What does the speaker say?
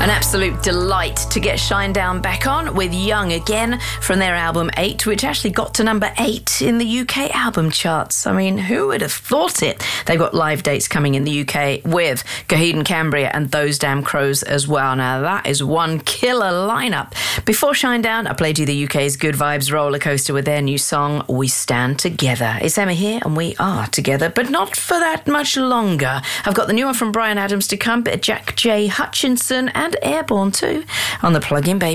An absolute delight to get Shinedown back on with Young Again from their album 8, which actually got to number 8 in the UK album charts. I mean, who would have thought it? They've got live dates coming in the UK with Coheed and Cambria and Those Damn Crows as well. Now, that is one killer lineup. Before Shinedown, I played you the UK's Good Vibes roller coaster with their new song, We Stand Together. It's Emma here, and we are together, but not for that much longer. I've got the new one from Bryan Adams to come, bit of Jack J. Hutchinson and Airborne too on the Plug-in Baby.